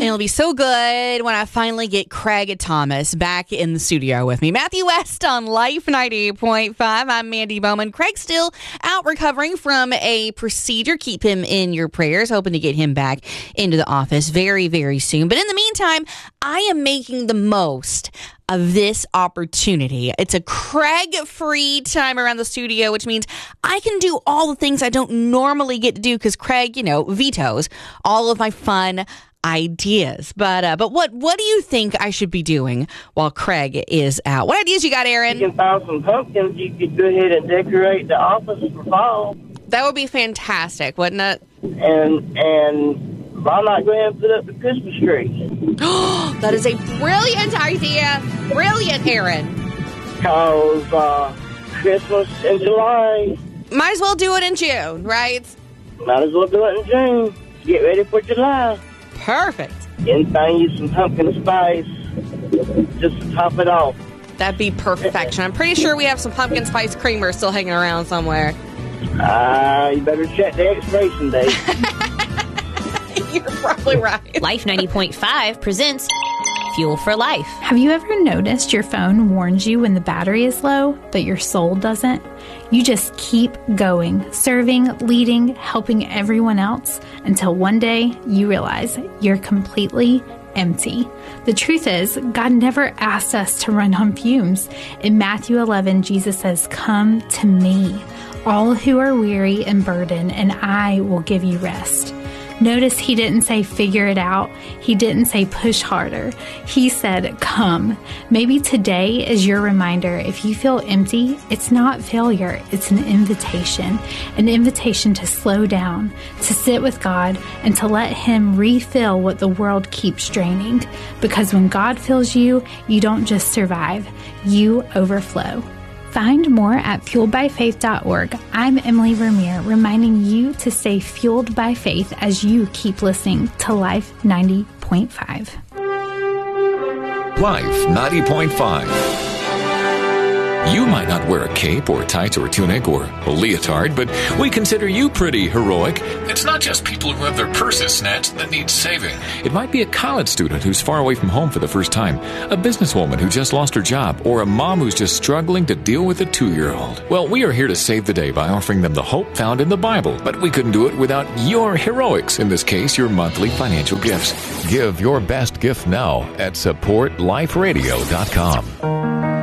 it'll be so good when I finally get Craig Thomas back in the studio with me. Matthew West on Life 98.5. I'm Mandy Bowman. Craig's still out recovering from a procedure. Keep him in your prayers. Hoping to get him back into the office very, very soon. But in the meantime, I am making the most of this opportunity. It's a Craig-free time around the studio, which means I can do all the things I don't normally get to do because Craig, vetoes all of my fun ideas. But what do you think I should be doing while Craig is out? What ideas you got, Aaron? You can find some pumpkins. You could go ahead and decorate the office for fall. That would be fantastic, wouldn't it? And why not go ahead and put up the Christmas tree? That is a brilliant idea. Brilliant, Aaron. Because Christmas in July. Might as well do it in June, right? Might as well do it in June. Get ready for July. Perfect. And find you some pumpkin spice just to top it off. That'd be perfection. I'm pretty sure we have some pumpkin spice creamer still hanging around somewhere. You better check the expiration date. You're probably right. Life 90.5 presents Fuel for Life. Have you ever noticed your phone warns you when the battery is low, but your soul doesn't? You just keep going, serving, leading, helping everyone else until one day you realize you're completely empty. The truth is, God never asked us to run on fumes. In Matthew 11, Jesus says, "Come to me, all who are weary and burdened, and I will give you rest." Notice he didn't say figure it out. He didn't say push harder. He said come. Maybe today is your reminder. If you feel empty, it's not failure. It's an invitation to slow down, to sit with God, and to let him refill what the world keeps draining. Because when God fills you, you don't just survive, you overflow. Find more at fueledbyfaith.org. I'm Emily Vermeer, reminding you to stay fueled by faith as you keep listening to Life 90.5. Life 90.5. You might not wear a cape or tights or tunic or a leotard, but we consider you pretty heroic. It's not just people who have their purses snatched that need saving. It might be a college student who's far away from home for the first time, a businesswoman who just lost her job, or a mom who's just struggling to deal with a 2-year-old. Well, we are here to save the day by offering them the hope found in the Bible, but we couldn't do it without your heroics, in this case, your monthly financial gifts. Give your best gift now at supportliferadio.com.